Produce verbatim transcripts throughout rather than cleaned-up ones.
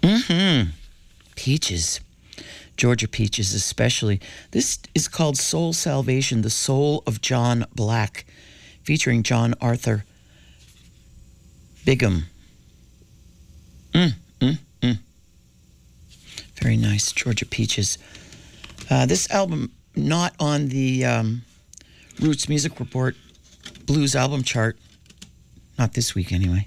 Mm-hmm. Peaches. Georgia peaches especially. This is called Soul Salvation, the Soul of John Black, featuring John Arthur Bigham. Mm, mm, mm. Very nice, Georgia peaches. Uh, this album, not on the um, Roots Music Report Blues album chart. Not this week, anyway.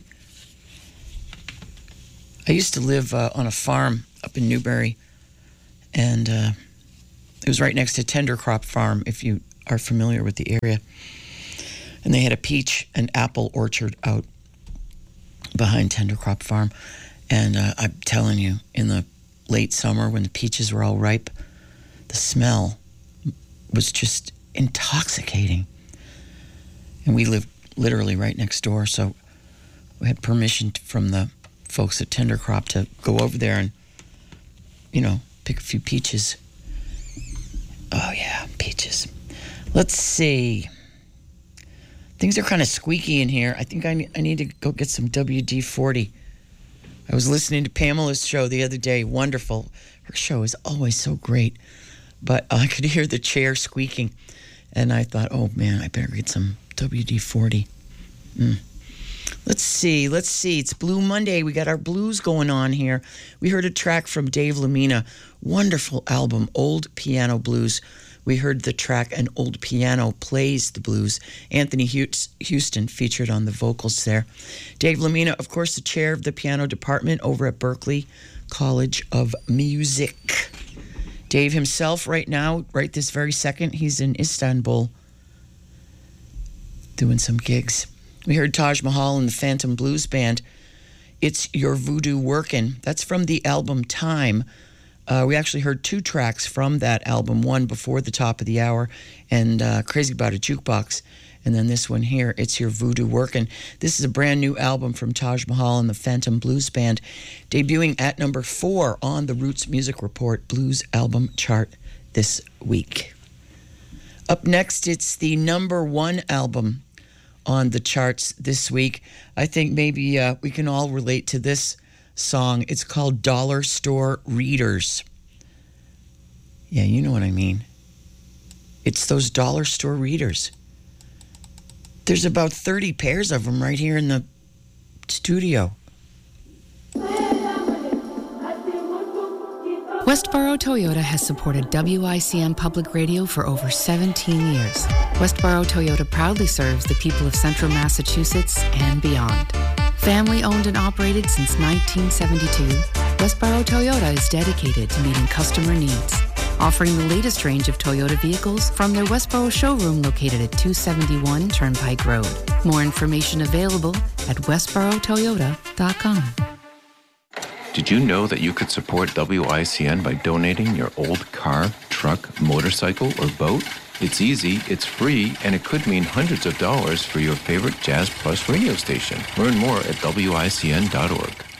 I used to live uh, on a farm up in Newberry, and uh, it was right next to Tender Crop Farm, if you are familiar with the area. And they had a peach and apple orchard out behind Tender Crop Farm. And uh, I'm telling you, in the late summer when the peaches were all ripe, the smell was just intoxicating. And we lived literally right next door, so we had permission from the folks at Tender Crop to go over there and, you know, pick a few peaches. Oh, yeah, peaches. Let's see. Things are kind of squeaky in here. I think I need, I need to go get some W D forty. I was listening to Pamela's show the other day. Wonderful. Her show is always so great. But I could hear the chair squeaking. And I thought, oh, man, I better get some W D forty. Mm. Let's see. Let's see. It's Blue Monday. We got our blues going on here. We heard a track from Dave Lamina. Wonderful album, Old Piano Blues. We heard the track An Old Piano Plays the Blues. Anthony Houston featured on the vocals there. Dave Lamina, of course, the chair of the piano department over at Berklee College of Music. Dave himself right now, right this very second, he's in Istanbul doing some gigs. We heard Taj Mahal and the Phantom Blues Band. It's Your Voodoo Workin'. That's from the album Time. Uh, we actually heard two tracks from that album, one before the top of the hour and uh, Crazy About a Jukebox. And then this one here, It's Your Voodoo Workin'. This is a brand new album from Taj Mahal and the Phantom Blues Band, debuting at number four on the Roots Music Report Blues Album Chart this week. Up next, it's the number one album on the charts this week. I think maybe uh, we can all relate to this song. It's called Dollar Store Readers. Yeah, you know what I mean. It's those dollar store readers. There's about thirty pairs of them right here in the studio. Westboro Toyota has supported W I C N Public Radio for over seventeen years. Westboro Toyota proudly serves the people of Central Massachusetts and beyond. Family owned and operated since nineteen seventy-two, Westboro Toyota is dedicated to meeting customer needs, offering the latest range of Toyota vehicles from their Westboro showroom located at two seventy-one Turnpike Road. More information available at westboro toyota dot com. Did you know that you could support W I C N by donating your old car, truck, motorcycle, or boat? It's easy, it's free, and it could mean hundreds of dollars for your favorite Jazz Plus radio station. Learn more at W I C N dot org.